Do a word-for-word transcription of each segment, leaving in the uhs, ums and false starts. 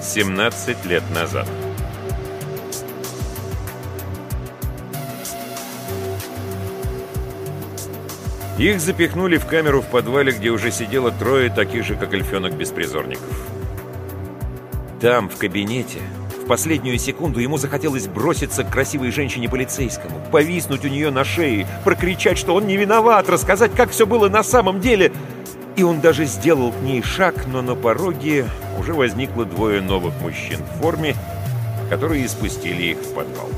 семнадцать лет назад. Их запихнули в камеру в подвале, где уже сидело трое таких же, как эльфенок-беспризорников. Там, в кабинете, в последнюю секунду ему захотелось броситься к красивой женщине-полицейскому, повиснуть у нее на шее, прокричать, что он не виноват, рассказать, как все было на самом деле. И он даже сделал к ней шаг, но на пороге уже возникло двое новых мужчин в форме, которые испустили их в подвал.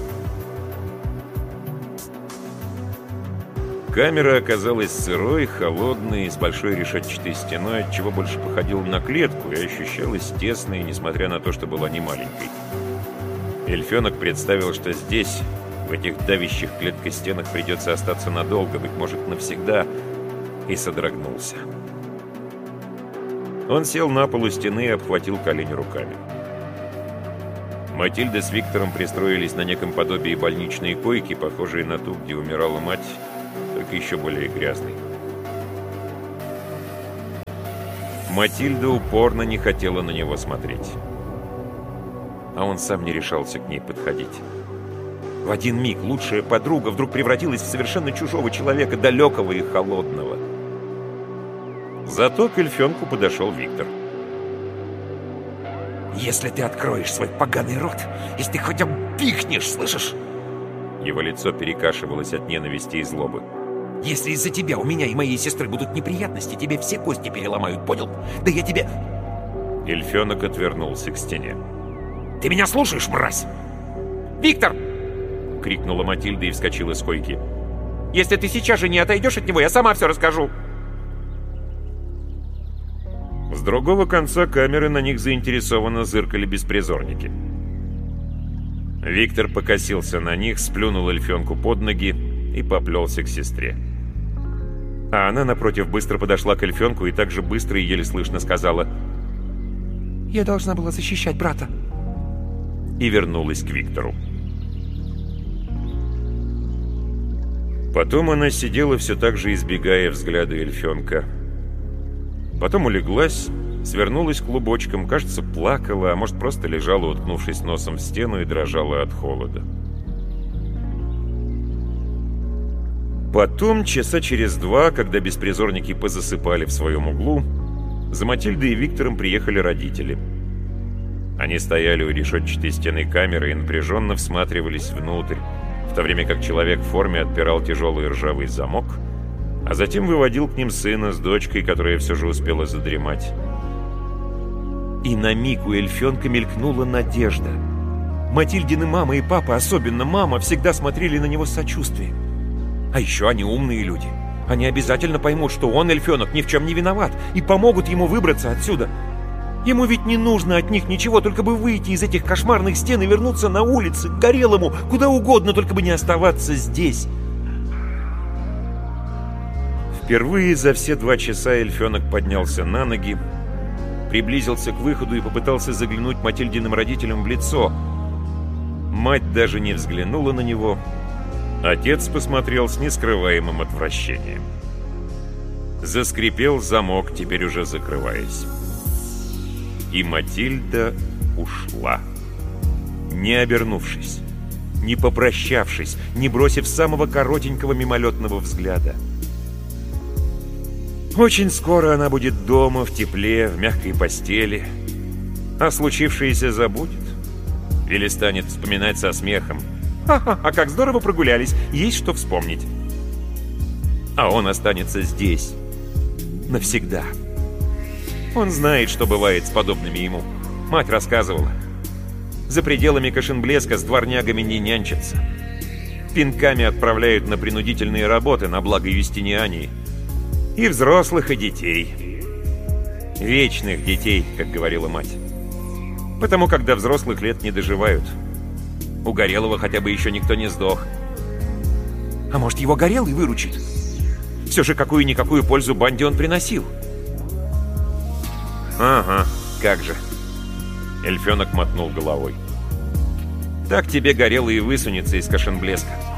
Камера оказалась сырой, холодной, с большой решетчатой стеной, отчего больше походила на клетку и ощущалась тесной, несмотря на то, что была не маленькой. Эльфенок представил, что здесь, в этих давящих клеткой стенах, придется остаться надолго, быть может, навсегда, и содрогнулся. Он сел на полу стены и обхватил колени руками. Матильда с Виктором пристроились на неком подобии больничной койки, похожей на ту, где умирала мать, только еще более грязный. Матильда упорно не хотела на него смотреть. А он сам не решался к ней подходить. В один миг лучшая подруга вдруг превратилась в совершенно чужого человека, далекого и холодного. Зато к эльфенку подошел Виктор. «Если ты откроешь свой поганый рот, если ты хотя бы пихнешь, слышишь?» Его лицо перекашивалось от ненависти и злобы. «Если из-за тебя у меня и моей сестры будут неприятности, тебе все кости переломают, понял? Да я тебе...» Эльфенок отвернулся к стене. «Ты меня слушаешь, мразь?» «Виктор!» — крикнула Матильда и вскочила с койки. «Если ты сейчас же не отойдешь от него, я сама все расскажу!» С другого конца камеры на них заинтересованно зыркали беспризорники. Виктор покосился на них, сплюнул эльфенку под ноги и поплелся к сестре. А она, напротив, быстро подошла к эльфенку и так же быстро и еле слышно сказала: «Я должна была защищать брата». И вернулась к Виктору. Потом она сидела, все так же избегая взгляда эльфенка. Потом улеглась, свернулась клубочком, кажется, плакала, а может, просто лежала, уткнувшись носом в стену, и дрожала от холода. Потом, часа через два, когда беспризорники позасыпали в своем углу, за Матильдой и Виктором приехали родители. Они стояли у решетчатой стены камеры и напряженно всматривались внутрь, в то время как человек в форме отпирал тяжелый ржавый замок, а затем выводил к ним сына с дочкой, которая все же успела задремать. И на миг у эльфенка мелькнула надежда. Матильдины мама и папа, особенно мама, всегда смотрели на него с сочувствием. А еще они умные люди. Они обязательно поймут, что он, эльфенок, ни в чем не виноват, и помогут ему выбраться отсюда. Ему ведь не нужно от них ничего, только бы выйти из этих кошмарных стен и вернуться на улицы, к Горелому, куда угодно, только бы не оставаться здесь. Впервые за все два часа эльфенок поднялся на ноги, приблизился к выходу и попытался заглянуть Матильдиным родителям в лицо. Мать даже не взглянула на него. Отец посмотрел с нескрываемым отвращением. Заскрипел замок, теперь уже закрываясь. И Матильда ушла, не обернувшись, не попрощавшись, не бросив самого коротенького мимолетного взгляда. Очень скоро она будет дома, в тепле, в мягкой постели, а случившееся забудет или станет вспоминать со смехом. Ха-ха, а как здорово прогулялись, есть что вспомнить. А он останется здесь навсегда. Он знает, что бывает с подобными ему. Мать рассказывала. За пределами Кашенблеска с дворнягами не нянчатся. Пинками отправляют на принудительные работы на благо Юстиниании. И взрослых, и детей. Вечных детей, как говорила мать. Потому как до взрослых лет не доживают. У Горелого хотя бы еще никто не сдох. А может, его Горелый выручит? Все же какую-никакую пользу банде он приносил. Ага, как же. Эльфенок мотнул головой. Так тебе Горелый и высунется из Кашенблеска.